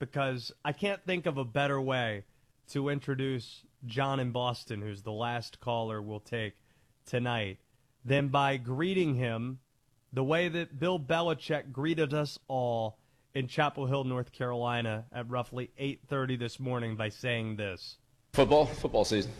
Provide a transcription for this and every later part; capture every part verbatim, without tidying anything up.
because I can't think of a better way to introduce John in Boston, who's the last caller we'll take tonight, than by greeting him the way that Bill Belichick greeted us all in Chapel Hill, North Carolina at roughly eight thirty this morning by saying this. Football, football season.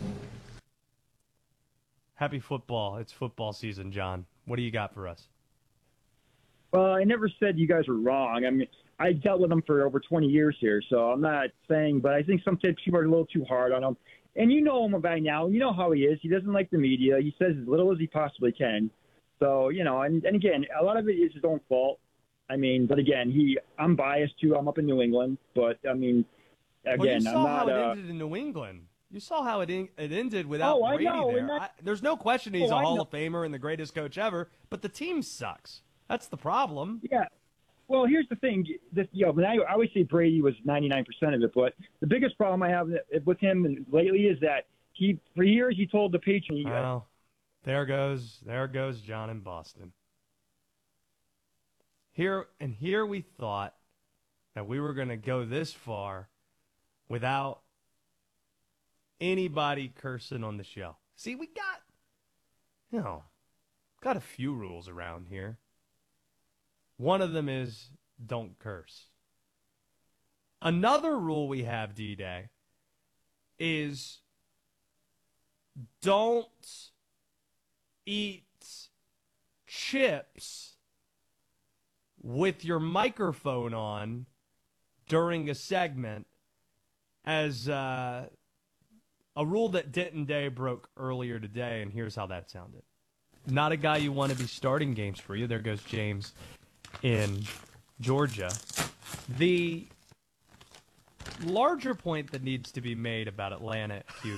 Happy football. It's football season, John. What do you got for us? Well, I never said you guys were wrong. I mean, I dealt with him for over twenty years here, so I'm not saying, but I think sometimes people are a little too hard on him. And you know him by now. You know how he is. He doesn't like the media. He says as little as he possibly can. So, you know, and, and again, a lot of it is his own fault. I mean, but again, he I'm biased too. I'm up in New England, but I mean, again, well, you saw I'm not. how it uh, ended in New England. You saw how it in, it ended without Oh, I Brady know, there. and that- I, there's no question he's Oh, a I Hall know. of Famer and the greatest coach ever, but the team sucks. That's the problem. Yeah. Well, here's the thing. This, you know, I, I always say Brady was ninety-nine percent of it, but the biggest problem I have with him lately is that he, for years, he told the Patriots. Well, there goes, there goes John in Boston. Here and here we thought that we were going to go this far without anybody cursing on the show. See, we got, you know, got a few rules around here. One of them is don't curse. Another rule we have, D-Day, is don't eat chips with your microphone on during a segment, as uh, a rule that Denton Day broke earlier today, and here's how that sounded. Not a guy you want to be starting games for you. There goes James in Georgia. The larger point that needs to be made about Atlanta Q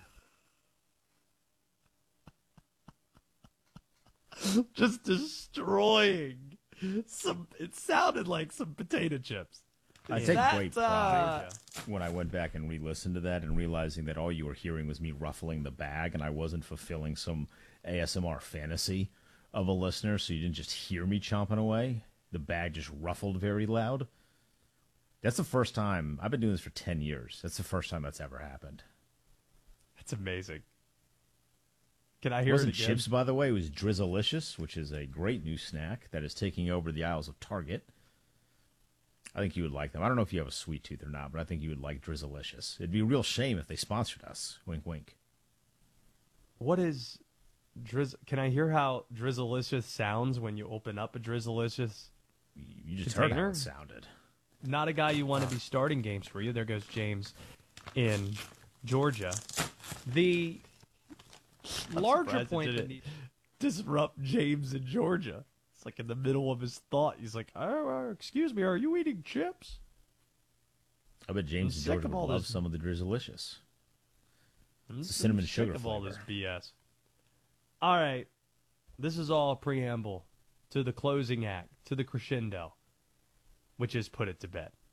B. Just destroying some, it sounded like some potato chips. I Is take that, great uh, pride when I went back and re-listened to that and realizing that all you were hearing was me ruffling the bag and I wasn't fulfilling some A S M R fantasy of a listener, so you didn't just hear me chomping away. The bag just ruffled very loud. That's the first time. I've been doing this for ten years. That's the first time that's ever happened. That's amazing. Can I hear It wasn't it again? chips, by the way. It was Drizzlicious, which is a great new snack that is taking over the aisles of Target. I think you would like them. I don't know if you have a sweet tooth or not, but I think you would like Drizzlicious. It'd be a real shame if they sponsored us. Wink, wink. What is Drizz? Can I hear how Drizzlicious sounds when you open up a Drizzlicious? You just container? heard how it sounded. Not a guy you want to be starting games for you. There goes James in Georgia. The larger point that needs disrupt James in Georgia. It's like in the middle of his thought. He's like, oh, uh, excuse me, are you eating chips? I bet James I'm and sick Georgia of would all love this- some of the Drizzlicious. I'm It's a cinnamon sick sugar of all flavor. this B S. All right. This is all a preamble to the closing act, to the crescendo, which is put it to bed.